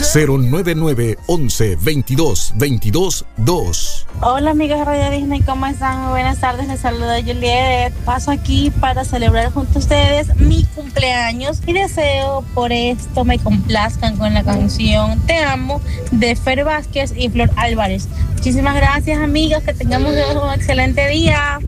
099 11 22 22 2. Hola amigos de Radio Disney, ¿cómo están? Muy buenas tardes, les saluda Juliet. Paso aquí para celebrar junto a ustedes mi cumpleaños y deseo por esto me complazcan con la canción Te Amo de Fer Vázquez y Flor Álvarez. Muchísimas gracias amigas, que tengamos un excelente día.